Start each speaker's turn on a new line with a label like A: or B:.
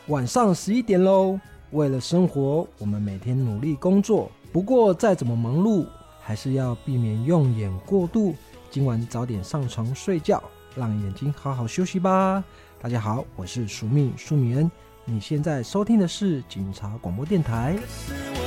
A: 晚上11点咯。为了生活，我们每天努力工作，不过再怎么忙碌，还是要避免用眼过度。今晚早点上床睡觉，让眼睛好好休息吧。大家好，我是舒米恩，你现在收听的是警察广播电台。